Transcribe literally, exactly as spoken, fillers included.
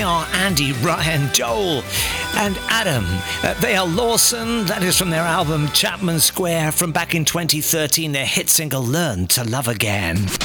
are Andy, Ryan, Joel and Adam. Uh, they are Lawson. That is from their album Chapman Square from back in twenty thirteen, their hit single Learn to Love Again.